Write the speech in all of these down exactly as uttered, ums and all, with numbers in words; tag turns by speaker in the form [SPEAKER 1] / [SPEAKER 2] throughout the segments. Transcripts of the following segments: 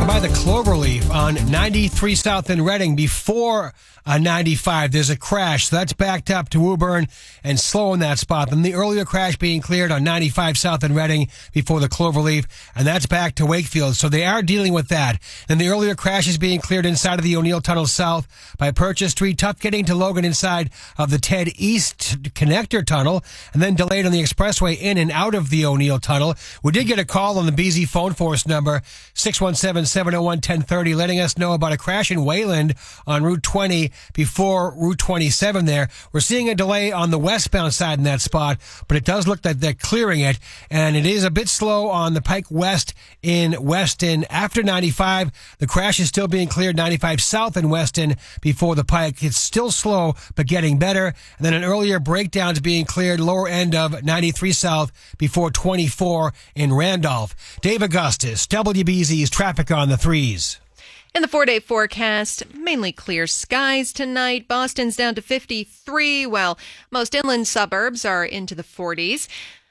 [SPEAKER 1] by the Cloverleaf on ninety-three South in Reading before uh, ninety-five. There's a crash, so that's backed up to Woburn and slow in that spot. Then the earlier crash being cleared on ninety-five South in Reading before the Cloverleaf, and that's back to Wakefield. So they are dealing with that. And the earlier crash is being cleared inside of the O'Neill Tunnel South by Purchase Street. Tough getting to Logan inside of the Ted East Connector Tunnel, and then delayed on the expressway in and out of the O'Neill Tunnel. We did get a call on the B Z phone force number six one seven, seven oh one, one oh three oh, letting us know about a crash in Wayland on Route twenty before Route twenty-seven there. We're seeing a delay on the westbound side in that spot, but it does look like they're clearing it, and it is a bit slow on the Pike West in Weston. After ninety-five, the crash is still being cleared ninety-five South in Weston before the Pike. It's still slow, but getting better. And then an earlier breakdown is being cleared lower end of ninety-three South before twenty-four in Randolph. Dave Augustus, W B Z's traffic on the threes.
[SPEAKER 2] In the four-day forecast, mainly clear skies tonight. Boston's down to fifty-three, while most inland suburbs are into the forties.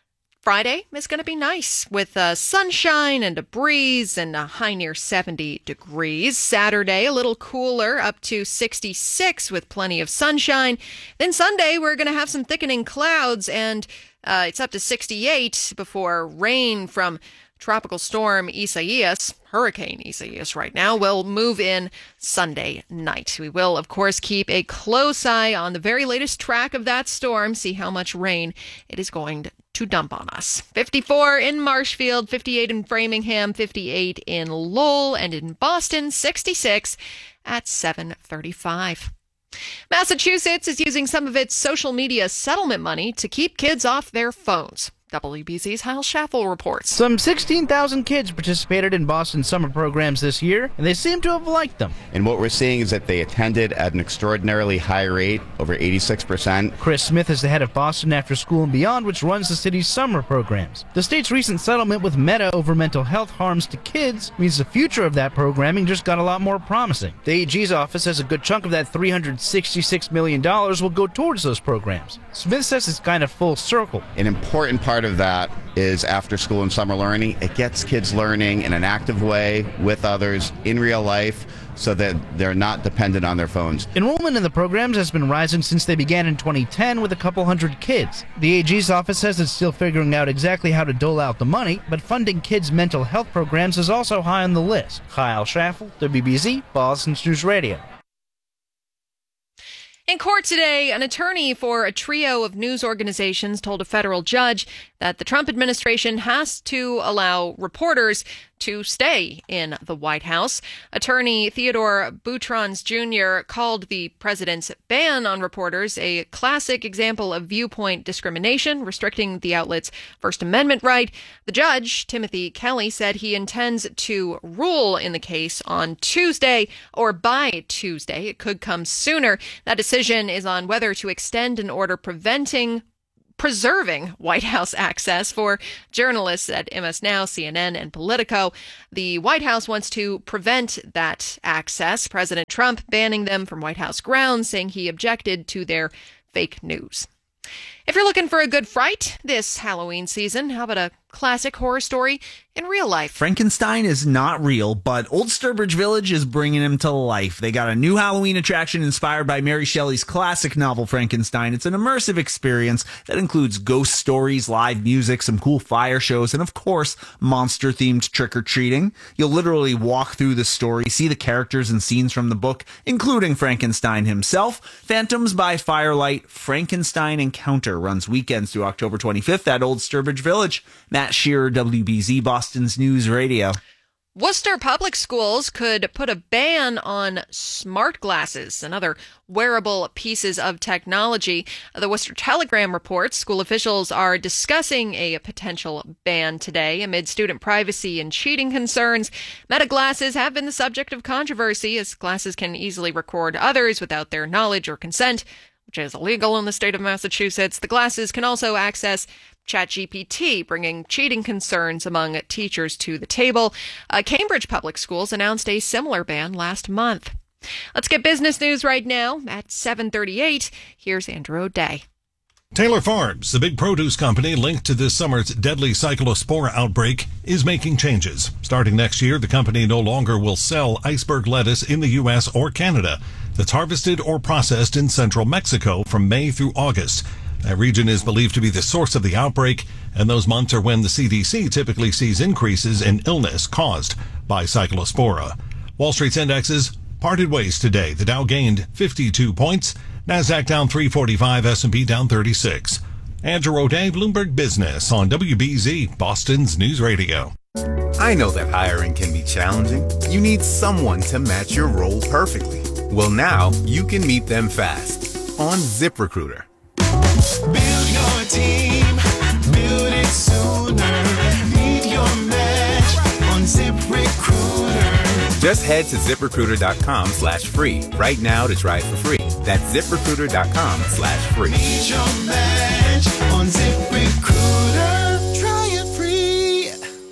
[SPEAKER 2] Friday is going to be nice with uh, sunshine and a breeze and a high near seventy degrees. Saturday, a little cooler, up to sixty-six with plenty of sunshine. Then Sunday, we're going to have some thickening clouds, and uh, it's up to sixty-eight before rain from Tropical Storm Isaias, Hurricane Isaias right now, will move in Sunday night. We will, of course, keep a close eye on the very latest track of that storm, see how much rain it is going to dump on us. fifty-four in Marshfield, fifty-eight in Framingham, fifty-eight in Lowell, and in Boston, sixty-six at seven thirty-five. Massachusetts is using some of its social media settlement money to keep kids off their phones. W B Z's Hal Schaffel reports.
[SPEAKER 3] Some sixteen thousand kids participated in Boston summer programs this year, and they seem to have liked them.
[SPEAKER 4] And what we're seeing is that they attended at an extraordinarily high rate, over eighty-six percent.
[SPEAKER 3] Chris Smith is the head of Boston After School and Beyond, which runs the city's summer programs. The state's recent settlement with Meta over mental health harms to kids means the future of that programming just got a lot more promising. The A G's office says a good chunk of that three hundred sixty-six million dollars will go towards those programs. Smith says it's kind of full circle.
[SPEAKER 4] An important part of that is after school and summer learning. It gets kids learning in an active way with others in real life so that they're not dependent on their phones.
[SPEAKER 3] Enrollment in the programs has been rising since they began in twenty ten with a couple hundred kids. The A G's office says it's still figuring out exactly how to dole out the money, but funding kids' mental health programs is also high on the list. Kyle Schaffel, W B Z, Boston News Radio.
[SPEAKER 2] In court today, an attorney for a trio of news organizations told a federal judge that the Trump administration has to allow reporters to stay in the White House. Attorney Theodore Boutrons Junior called the president's ban on reporters a classic example of viewpoint discrimination, restricting the outlet's First Amendment right. The judge, Timothy Kelly, said he intends to rule in the case on Tuesday, or by Tuesday. It could come sooner. That decision is on whether to extend an order preventing preserving White House access for journalists at M S Now, C N N, and Politico. The White House wants to prevent that access. President Trump banning them from White House grounds, saying he objected to their fake news. If you're looking for a good fright this Halloween season, how about a classic horror story in real life?
[SPEAKER 5] Frankenstein is not real, but Old Sturbridge Village is bringing him to life. They got a new Halloween attraction inspired by Mary Shelley's classic novel Frankenstein. It's an immersive experience that includes ghost stories, live music, some cool fire shows, and of course, monster-themed trick-or-treating. You'll literally walk through the story, see the characters and scenes from the book, including Frankenstein himself. Phantoms by Firelight Frankenstein Encounter runs weekends through October twenty-fifth at Old Sturbridge Village. Matt Shearer, W B Z, Boston's News Radio.
[SPEAKER 2] Worcester Public Schools could put a ban on smart glasses and other wearable pieces of technology. The Worcester Telegram reports school officials are discussing a potential ban today amid student privacy and cheating concerns. Meta glasses have been the subject of controversy, as glasses can easily record others without their knowledge or consent, which is illegal in the state of Massachusetts. The glasses can also access ChatGPT, bringing cheating concerns among teachers to the table. Uh, Cambridge Public Schools announced a similar ban last month. Let's get business news right now at seven thirty-eight. Here's Andrew O'Day.
[SPEAKER 6] Taylor Farms, the big produce company linked to this summer's deadly cyclospora outbreak, is making changes. Starting next year, the company no longer will sell iceberg lettuce in the U S or Canada that's harvested or processed in central Mexico from May through August. That region is believed to be the source of the outbreak, and those months are when the C D C typically sees increases in illness caused by cyclospora. Wall Street's indexes parted ways today. The Dow gained fifty-two points. NASDAQ down three forty-five, S and P down thirty-six. Andrew O'Day, Bloomberg Business on W B Z, Boston's News Radio.
[SPEAKER 7] I know that hiring can be challenging. You need someone to match your role perfectly. Well, now you can meet them fast on ZipRecruiter.
[SPEAKER 8] Build your team, build it sooner. Meet your match on ZipRecruiter.
[SPEAKER 7] Just head to ZipRecruiter.com slash free right now to try it for free. That's ZipRecruiter.com slash free.
[SPEAKER 8] Meet your match on ZipRecruiter. Try it free.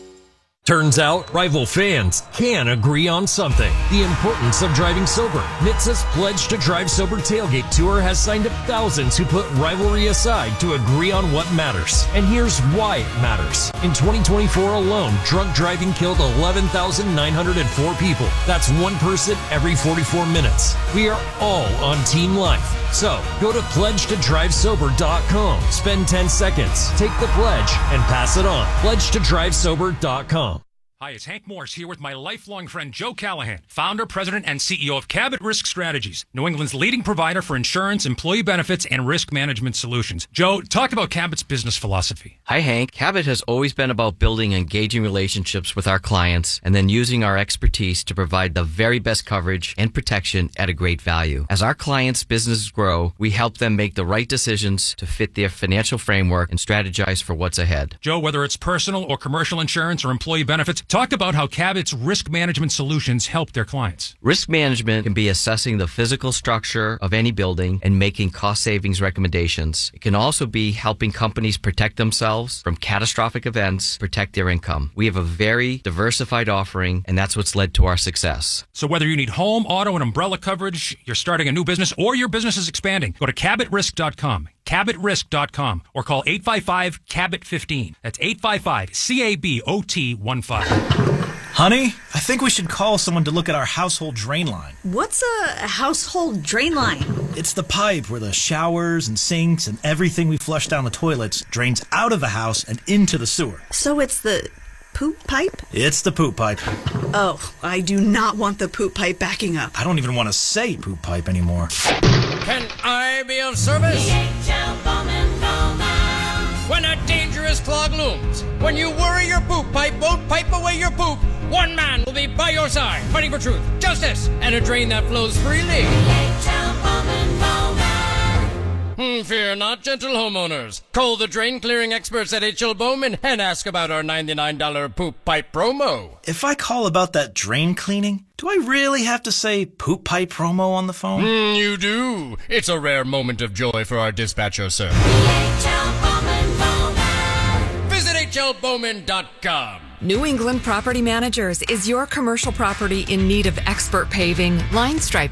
[SPEAKER 9] Turns out, rival fans can agree on something. The importance of driving sober. N H T Sa's Pledge to Drive Sober Tailgate Tour has signed up thousands who put rivalry aside to agree on what matters. And here's why it matters. In twenty twenty-four alone, drunk driving killed eleven thousand nine hundred four people. That's one person every forty-four minutes. We are all on Team Life. So, go to pledge to drive sober dot com. Spend ten seconds, take the pledge, and pass it on. pledge to drive sober dot com.
[SPEAKER 10] Hi, it's Hank Morse here with my lifelong friend Joe Callahan, founder, president, and C E O of Cabot Risk Strategies, New England's leading provider for insurance, employee benefits, and risk management solutions. Joe, talk about Cabot's business philosophy.
[SPEAKER 11] Hi, Hank. Cabot has always been about building engaging relationships with our clients and then using our expertise to provide the very best coverage and protection at a great value. As our clients' businesses grow, we help them make the right decisions to fit their financial framework and strategize for what's ahead.
[SPEAKER 10] Joe, whether it's personal or commercial insurance or employee benefits, talk about how Cabot's risk management solutions help their clients.
[SPEAKER 11] Risk management can be assessing the physical structure of any building and making cost savings recommendations. It can also be helping companies protect themselves from catastrophic events, protect their income. We have a very diversified offering, and that's what's led to our success.
[SPEAKER 10] So whether you need home, auto, and umbrella coverage, you're starting a new business, or your business is expanding, go to cabot risk dot com. cabot risk dot com or call eight five five, C A B O T fifteen. That's eight five five, C A B O T one five.
[SPEAKER 12] Honey, I think we should call someone to look at our household drain line.
[SPEAKER 13] What's a household drain line?
[SPEAKER 12] It's the pipe where the showers and sinks and everything we flush down the toilets drains out of the house and into the sewer.
[SPEAKER 13] So it's the poop pipe?
[SPEAKER 12] It's the poop pipe.
[SPEAKER 13] Oh, I do not want the poop pipe backing up.
[SPEAKER 12] I don't even want to say poop pipe anymore.
[SPEAKER 14] Can I be of service? When a dangerous clog looms, when you worry your poop pipe won't pipe away your poop, one man will be by your side, fighting for truth, justice, and a drain that flows freely. Hmm, fear not, gentle homeowners. Call the drain clearing experts at H L Bowman and ask about our ninety-nine dollars poop pipe promo.
[SPEAKER 12] If I call about that drain cleaning, do I really have to say poop pipe promo on the phone?
[SPEAKER 14] Hmm, you do. It's a rare moment of joy for our dispatcher, sir. Visit H L Bowman dot com.
[SPEAKER 15] New England Property Managers is your commercial property in need of expert paving, line striping,